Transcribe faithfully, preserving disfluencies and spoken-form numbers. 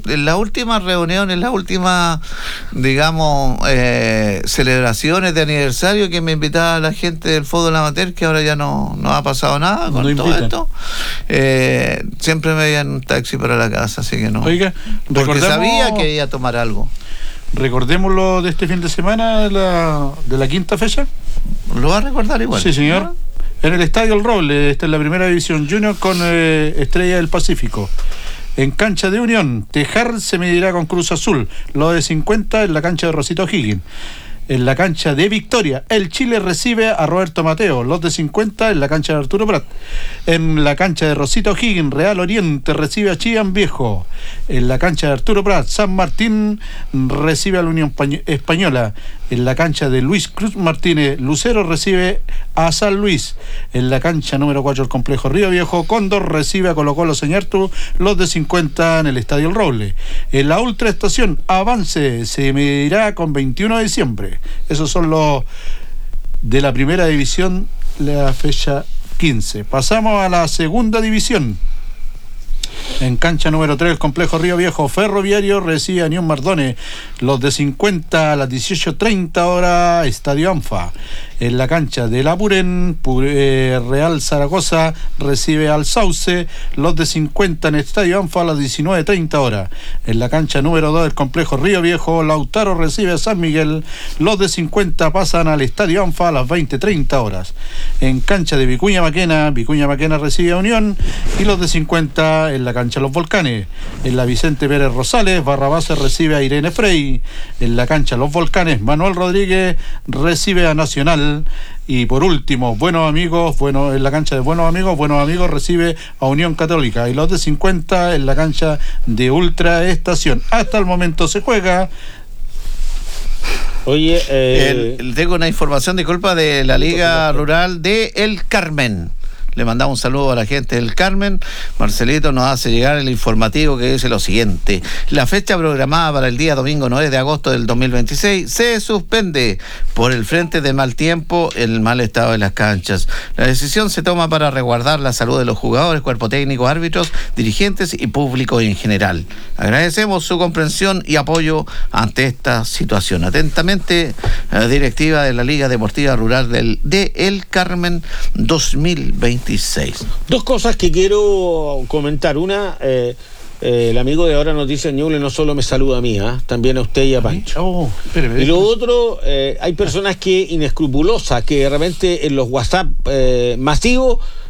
en las últimas reuniones, en las últimas, digamos, eh, celebraciones de aniversario que me invitaba la gente del fútbol amateur, que ahora ya no, no ha pasado nada con no todo invitan. esto, eh, siempre me veían un taxi para la casa, así que no. Oiga, porque sabía que iba a tomar algo. Recordemos lo de este fin de semana, de la, de la quinta fecha. ¿Lo va a recordar igual? Sí, señor. ¿No? En el Estadio El Roble, esta es la primera división junior con eh, Estrella del Pacífico. En cancha de Unión, Tejar se medirá con Cruz Azul. Lo de cincuenta en la cancha de Rosito Higgins. En la cancha de Victoria, el Chile recibe a Roberto Mateo. Los de cincuenta en la cancha de Arturo Prat. En la cancha de Rosito Higgins, Real Oriente recibe a Chillán Viejo. En la cancha de Arturo Prat, San Martín recibe a la Unión Española. En la cancha de Luis Cruz Martínez, Lucero recibe a San Luis. En la cancha número cuatro del complejo Río Viejo, Cóndor recibe a Colo Colo Señartu. Los de cincuenta en el Estadio El Roble. En la Ultra Estación, Avance se medirá con veintiuno de diciembre. Esos son los de la primera división, la fecha quince. Pasamos a la segunda división. En cancha número tres, el complejo Río Viejo, Ferroviario recibe a Unión Mardones. Los de cincuenta a las dieciocho treinta horas, Estadio ANFA. En la cancha de La Purén, eh, Real Zaragoza recibe al Sauce. Los de cincuenta en el Estadio ANFA a las diecinueve treinta horas. En la cancha número dos del complejo Río Viejo, Lautaro recibe a San Miguel. Los de cincuenta pasan al Estadio ANFA a las veinte treinta horas. En cancha de Vicuña Maquena, Vicuña Maquena recibe a Unión. Y los de cincuenta en la cancha Los Volcanes. En la Vicente Pérez Rosales, Barrabás recibe a Irene Frey. En la cancha Los Volcanes, Manuel Rodríguez recibe a Nacional. Y por último, Buenos Amigos, bueno, en la cancha de Buenos Amigos, Buenos Amigos recibe a Unión Católica. Y los de cincuenta en la cancha de Ultra Estación. Hasta el momento se juega. Oye, eh... el, tengo una información, disculpa, de la Liga Rural de El Carmen. Le mandamos un saludo a la gente del Carmen. Marcelito nos hace llegar el informativo que dice lo siguiente: la fecha programada para el día domingo nueve de agosto del dos mil veintiséis se suspende por el frente de mal tiempo, el mal estado de las canchas. La decisión se toma para resguardar la salud de los jugadores, cuerpo técnico, árbitros, dirigentes y público en general. Agradecemos su comprensión y apoyo ante esta situación. Atentamente, la directiva de la Liga Deportiva Rural del, de El Carmen dos mil veintiséis. Dos cosas que quiero comentar. Una, eh, eh, el amigo de Ahora Noticias Ñuble no solo me saluda a mí, ¿eh? También a usted y a Pancho. Oh, espérame, y lo otro, eh, hay personas que inescrupulosas, que de repente en los WhatsApp eh, masivos